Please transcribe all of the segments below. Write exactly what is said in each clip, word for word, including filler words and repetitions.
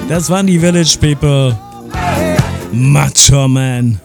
Das waren die Village People. Macho Man.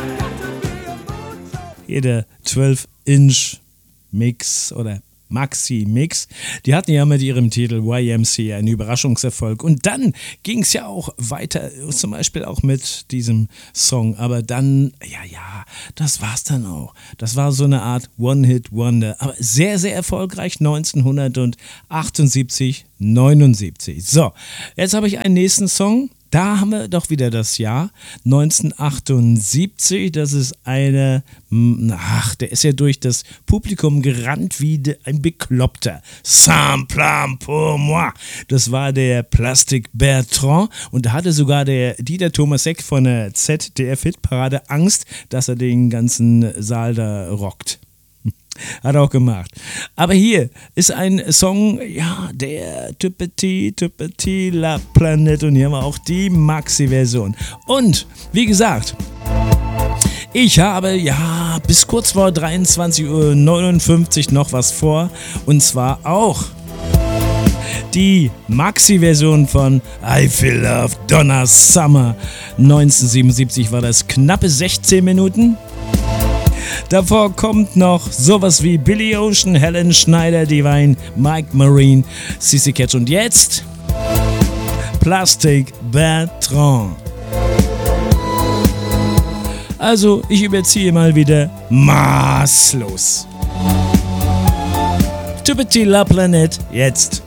Hier der zwölf Inch Mix oder Maxi-Mix. Die hatten ja mit ihrem Titel Y M C A einen Überraschungserfolg. Und dann ging es ja auch weiter, zum Beispiel auch mit diesem Song. Aber dann, ja, ja, das war's dann auch. Das war so eine Art One-Hit-Wonder. Aber sehr, sehr erfolgreich neunzehnhundertachtundsiebzig, neunundsiebzig. So, jetzt habe ich einen nächsten Song. Da haben wir doch wieder das Jahr neunzehnhundertachtundsiebzig. Das ist eine, ach, der ist ja durch das Publikum gerannt wie ein Bekloppter. Sans plan pour moi. Das war der Plastic Bertrand. Und da hatte sogar der Dieter Thomas Heck von der Z D F-Hitparade Angst, dass er den ganzen Saal da rockt. Hat er auch gemacht. Aber hier ist ein Song, ja, der Tüppeti, Tüppeti, La Planète. Und hier haben wir auch die Maxi-Version. Und, wie gesagt, ich habe, ja, bis kurz vor dreiundzwanzig Uhr neunundfünfzig noch was vor. Und zwar auch die Maxi-Version von I Feel Love, Donna Summer. neunzehnhundertsiebenundsiebzig war das knappe sechzehn Minuten. Davor kommt noch sowas wie Billy Ocean, Helen Schneider, Divine, Mike Marine, Sissy Catch und jetzt Plastic Bertrand. Also, ich überziehe mal wieder maßlos. Tüppeti La Planète, jetzt.